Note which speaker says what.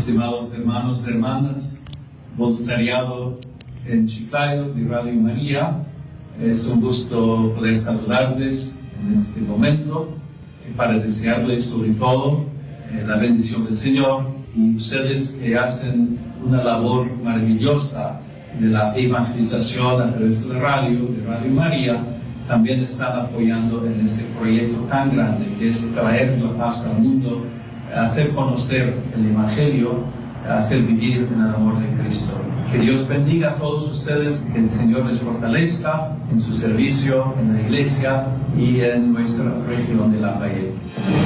Speaker 1: estimados hermanos y hermanas, voluntariado en Chiclayo de Radio María. Es un gusto poder saludarles en este momento para desearles sobre todo la bendición del Señor, y ustedes que hacen una labor maravillosa de la evangelización a través de la radio, de Radio María, también están apoyando en este proyecto tan grande que es traer la paz al mundo, hacer conocer el Evangelio, hacer vivir en el amor de Cristo. Que Dios bendiga a todos ustedes, que el Señor les fortalezca en su servicio en la iglesia y en nuestra región de Lafayette.